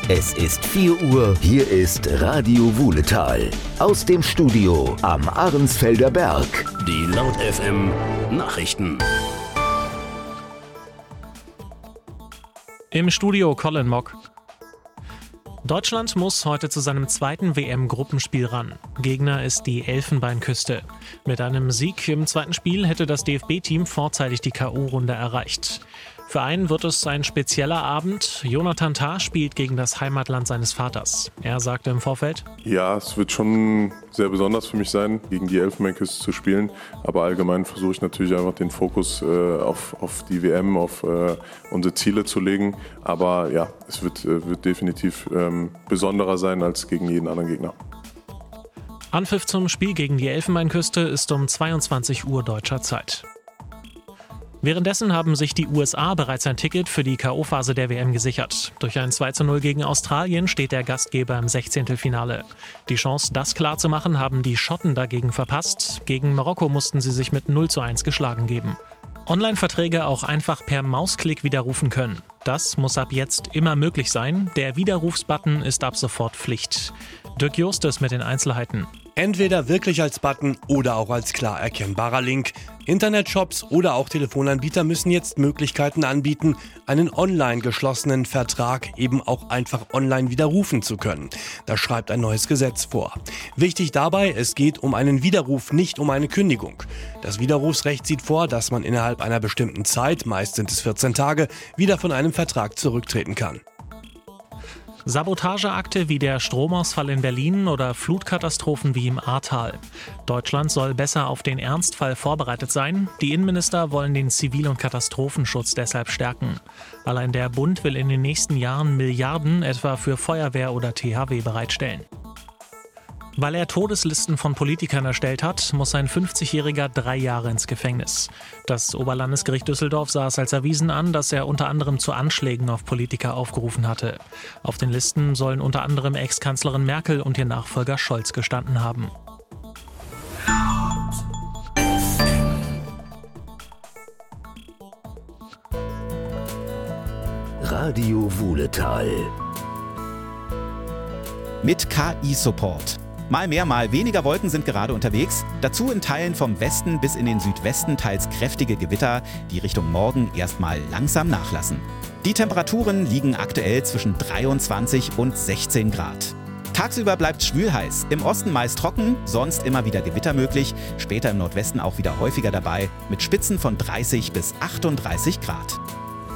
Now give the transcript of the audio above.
Es ist 4 Uhr, hier ist Radio Wuhletal. Aus dem Studio am Ahrensfelder Berg. Die Laut FM Nachrichten. Im Studio Colin Mock. Deutschland muss heute zu seinem zweiten WM-Gruppenspiel ran. Gegner ist die Elfenbeinküste. Mit einem Sieg im zweiten Spiel hätte das DFB-Team vorzeitig die K.O.-Runde erreicht. Für einen wird es ein spezieller Abend. Jonathan Tah spielt gegen das Heimatland seines Vaters. Er sagte im Vorfeld: Ja, es wird schon sehr besonders für mich sein, gegen die Elfenbeinküste zu spielen. Aber allgemein versuche ich natürlich einfach den Fokus auf die WM, auf unsere Ziele zu legen. Aber ja, es wird definitiv besonderer sein als gegen jeden anderen Gegner. Anpfiff zum Spiel gegen die Elfenbeinküste ist um 22 Uhr deutscher Zeit. Währenddessen haben sich die USA bereits ein Ticket für die K.O.-Phase der WM gesichert. Durch ein 2:0 gegen Australien steht der Gastgeber im 16. Finale. Die Chance, das klarzumachen, haben die Schotten dagegen verpasst. Gegen Marokko mussten sie sich mit 0:1 geschlagen geben. Online-Verträge auch einfach per Mausklick widerrufen können. Das muss ab jetzt immer möglich sein. Der Widerrufsbutton ist ab sofort Pflicht. Dirk Justus mit den Einzelheiten. Entweder wirklich als Button oder auch als klar erkennbarer Link. Internetshops oder auch Telefonanbieter müssen jetzt Möglichkeiten anbieten, einen online geschlossenen Vertrag eben auch einfach online widerrufen zu können. Das schreibt ein neues Gesetz vor. Wichtig dabei, es geht um einen Widerruf, nicht um eine Kündigung. Das Widerrufsrecht sieht vor, dass man innerhalb einer bestimmten Zeit, meist sind es 14 Tage, wieder von einem Vertrag zurücktreten kann. Sabotageakte wie der Stromausfall in Berlin oder Flutkatastrophen wie im Ahrtal. Deutschland soll besser auf den Ernstfall vorbereitet sein. Die Innenminister wollen den Zivil- und Katastrophenschutz deshalb stärken. Allein der Bund will in den nächsten Jahren Milliarden etwa für Feuerwehr oder THW bereitstellen. Weil er Todeslisten von Politikern erstellt hat, muss ein 50-Jähriger 3 Jahre ins Gefängnis. Das Oberlandesgericht Düsseldorf sah es als erwiesen an, dass er unter anderem zu Anschlägen auf Politiker aufgerufen hatte. Auf den Listen sollen unter anderem Ex-Kanzlerin Merkel und ihr Nachfolger Scholz gestanden haben. Radio Wuhletal. Mit KI-Support. Mal mehr, mal weniger Wolken sind gerade unterwegs. Dazu in Teilen vom Westen bis in den Südwesten teils kräftige Gewitter, die Richtung Morgen erstmal langsam nachlassen. Die Temperaturen liegen aktuell zwischen 23 und 16 Grad. Tagsüber bleibt schwülheiß, im Osten meist trocken, sonst immer wieder Gewitter möglich, später im Nordwesten auch wieder häufiger dabei, mit Spitzen von 30 bis 38 Grad.